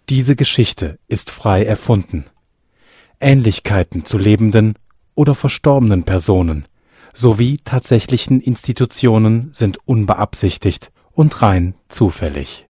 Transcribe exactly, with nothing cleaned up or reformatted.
Diese Geschichte ist frei erfunden. Ähnlichkeiten zu lebenden oder verstorbenen Personen sowie tatsächlichen Institutionen sind unbeabsichtigt und rein zufällig.